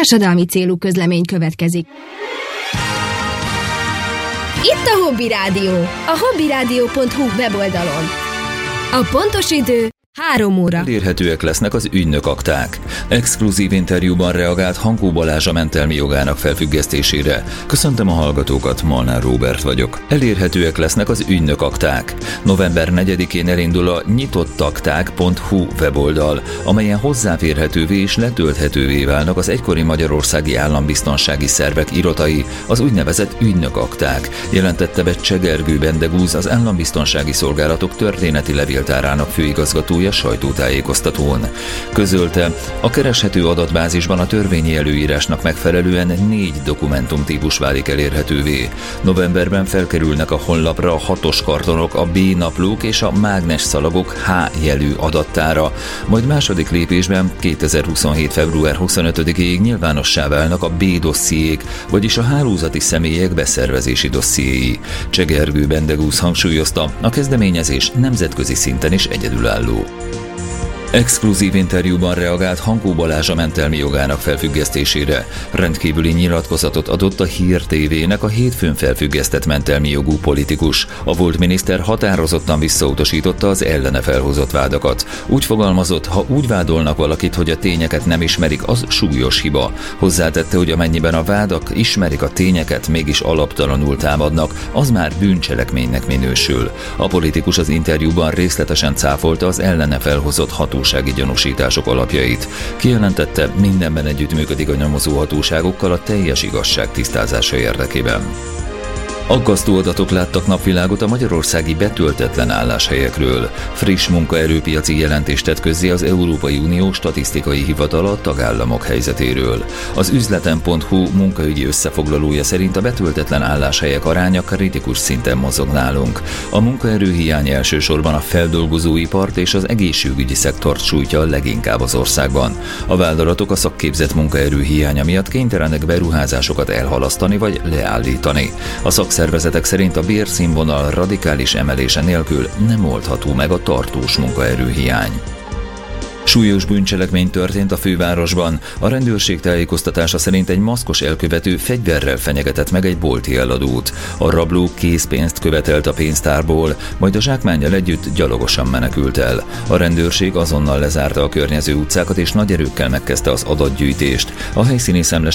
társadalmi célú közlemény következik. Itt a Hobby Rádió, a hobbyradio.hu weboldalon. A pontos idő 3 óra. Elérhetőek lesznek az ügynökakták. Exkluzív interjúban reagált Hankó Balázs a mentelmi jogának felfüggesztésére. Köszöntöm a hallgatókat, Molnár Róbert vagyok. Elérhetőek lesznek az ügynökakták. November 4-én elindul a nyitottakták.hu weboldal, amelyen hozzáférhetővé és letölthetővé válnak az egykori magyarországi állambiztonsági szervek iratai, az úgynevezett ügynökakták, jelentette be Csegergő Bendegúz, az Állambiztonsági Szolgálatok történeti levéltárának főigazgatója sajtótájékoztatón. Közölte, a kereshető adatbázisban a törvényi előírásnak megfelelően 4 dokumentumtípus válik elérhetővé. Novemberben felkerülnek a honlapra a 6-os kartonok, a B naplók és a mágnes szalagok H jelű adattára, majd második lépésben 2027. február 25-ig nyilvánossá válnak a B dossziék, vagyis a hálózati személyek beszervezési dossziéi. Csegergő Bendegúz hangsúlyozta, a kezdeményezés nemzetközi szinten is egyedülálló. Exkluzív interjúban reagált Hankó Balázs a mentelmi jogának felfüggesztésére. Rendkívüli nyilatkozatot adott a Hír TV-nek a hétfőn felfüggesztett mentelmi jogú politikus. A volt miniszter határozottan visszautasította az ellene felhozott vádakat. Úgy fogalmazott, ha úgy vádolnak valakit, hogy a tényeket nem ismerik, az súlyos hiba. Hozzátette, hogy amennyiben a vádak ismerik a tényeket, mégis alaptalanul támadnak, az már bűncselekménynek minősül. A politikus az interjúban részletesen cáfolta az ellene felhozott hatósági gyanúsítások alapjait. Kijelentette, mindenben együttműködik a nyomozó hatóságokkal a teljes igazság tisztázása érdekében. Aggasztó adatok láttak napvilágot a magyarországi betöltetlen álláshelyekről. Friss munkaerőpiaci jelentést tett közzé az Európai Unió statisztikai hivatala a tagállamok helyzetéről. Az üzleten.hu munkaügyi összefoglalója szerint a betöltetlen álláshelyek aránya kritikus szinten mozog nálunk. A munkaerőhiány elsősorban a feldolgozóipart és az egészségügyi szektort sújtja leginkább az országban. A vállalatok a szakképzett munkaerő hiánya miatt kénytelenek beruházásokat elhalasztani vagy leállítani. A szakszervezetek szerint a bérszínvonal radikális emelése nélkül nem oldható meg a tartós munkaerőhiány. Súlyos bűncselekmény történt a fővárosban. A rendőrség tájékoztatása szerint egy maszkos elkövető fegyverrel fenyegetett meg egy bolti eladót. A rabló készpénzt követelt a pénztárból, majd a zsákmánnyal együtt gyalogosan menekült el. A rendőrség azonnal lezárta a környező utcákat és nagy erőkkel megkezdte az adatgyűjtést. A helyszíni